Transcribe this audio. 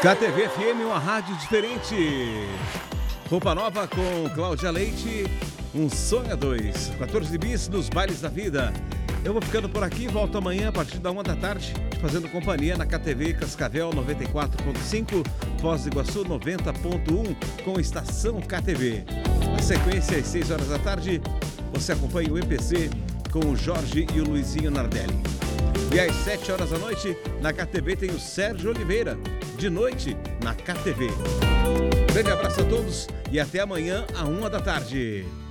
KTV FM, uma rádio diferente. Roupa nova com Cláudia Leite, um sonho a dois. 14 bis nos bailes da vida. Eu vou ficando por aqui, volto amanhã a partir da 1 da tarde, fazendo companhia na KTV Cascavel 94.5, Foz do Iguaçu 90.1, com Estação KTV. Na sequência, às 6 horas da tarde, você acompanha o EPC com o Jorge e o Luizinho Nardelli. E às 7 horas da noite, na KTV tem o Sérgio Oliveira, de noite na KTV. Grande abraço a todos e até amanhã, à 1 da tarde.